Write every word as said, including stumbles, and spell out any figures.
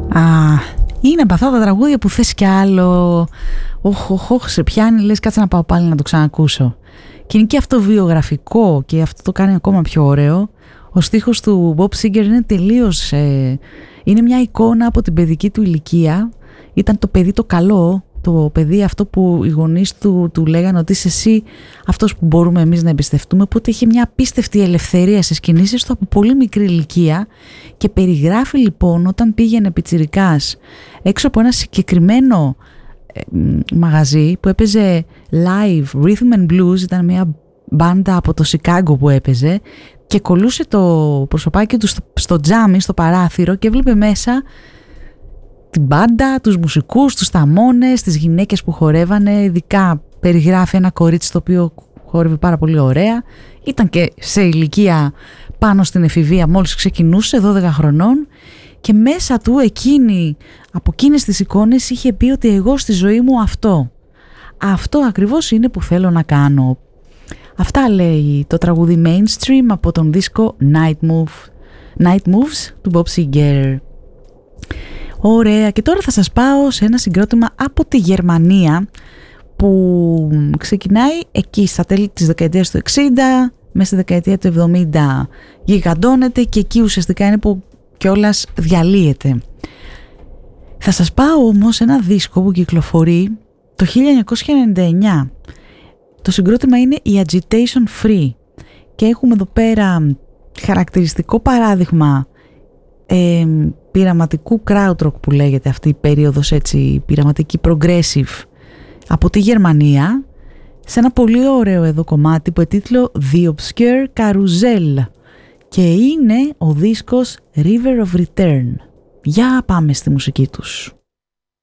Α, είναι από αυτά τα τραγούδια που θες κι άλλο. Οχ, οχ, οχ, σε πιάνει, λες κάτσε να πάω πάλι να το ξανακούσω. Και είναι και αυτό βιογραφικό και αυτό το κάνει ακόμα πιο ωραίο. Ο στίχος του Bob Seger είναι τελείως... Ε, είναι μια εικόνα από την παιδική του ηλικία. Ήταν το παιδί το καλό, το παιδί αυτό που οι γονείς του, του λέγανε ότι είσαι εσύ αυτός που μπορούμε εμείς να εμπιστευτούμε. Οπότε είχε μια απίστευτη ελευθερία στις κινήσεις του από πολύ μικρή ηλικία και περιγράφει λοιπόν όταν πήγαινε πιτσιρικάς έξω από ένα συγκεκριμένο ε, μαγαζί που έπαιζε live rhythm and blues, ήταν μια μπάντα από το Σικάγκο που έπαιζε και κολλούσε το προσωπάκι του στο, στο τζάμι, στο παράθυρο και έβλεπε μέσα την μπάντα, τους μουσικούς, τους ταμώνες, τις γυναίκες που χορεύανε. Ειδικά περιγράφει ένα κορίτσι το οποίο χόρευε πάρα πολύ ωραία. Ήταν και σε ηλικία πάνω στην εφηβεία, μόλις ξεκινούσε, δώδεκα χρονών. Και μέσα του εκείνη, από εκείνες τις εικόνες είχε πει ότι εγώ στη ζωή μου αυτό. Αυτό ακριβώς είναι που θέλω να κάνω. Αυτά λέει το τραγούδι Mainstream από τον δίσκο Night Move, Night Moves του Bob Seger. Ωραία, και τώρα θα σας πάω σε ένα συγκρότημα από τη Γερμανία που ξεκινάει εκεί στα τέλη της δεκαετίας του εξήντα, μέσα στη δεκαετία του εβδομήντα γιγαντώνεται και εκεί ουσιαστικά είναι που κιόλας διαλύεται. Θα σας πάω όμως σε ένα δίσκο που κυκλοφορεί το χίλια εννιακόσια ενενήντα εννιά. Το συγκρότημα είναι η Agitation Free και έχουμε εδώ πέρα χαρακτηριστικό παράδειγμα ε, πειραματικού krautrock που λέγεται αυτή η περίοδος, έτσι, πειραματική progressive από τη Γερμανία, σε ένα πολύ ωραίο εδώ κομμάτι που ετίτλο The Obscure Carousel και είναι ο δίσκος River of Return. Για πάμε στη μουσική τους.